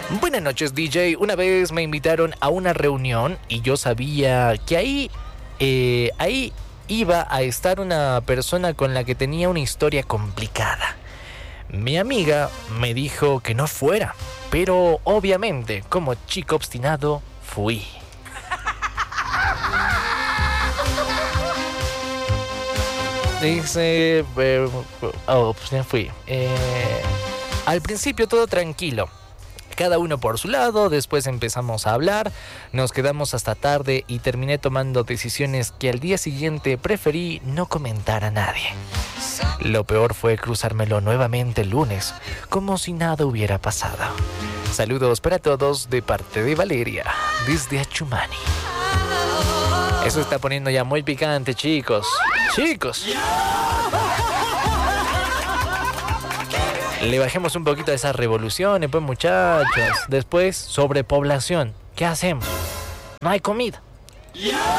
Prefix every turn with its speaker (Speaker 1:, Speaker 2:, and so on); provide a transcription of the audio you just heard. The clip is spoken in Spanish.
Speaker 1: Buenas noches, DJ. Una vez me invitaron a una reunión y yo sabía que ahí iba a estar una persona con la que tenía una historia complicada. Mi amiga me dijo que no fuera, pero obviamente, como chico obstinado, fui. Dice... pues ya fui. Al principio todo tranquilo. Cada uno por su lado, después empezamos a hablar, nos quedamos hasta tarde y terminé tomando decisiones que al día siguiente preferí no comentar a nadie. Lo peor fue cruzármelo nuevamente el lunes, como si nada hubiera pasado. Saludos para todos de parte de Valeria, desde Achumani. Eso está poniendo ya muy picante, chicos. ¡Chicos! Le bajemos un poquito a esas revoluciones, pues, muchachos. Después, sobrepoblación. ¿Qué hacemos? No hay comida.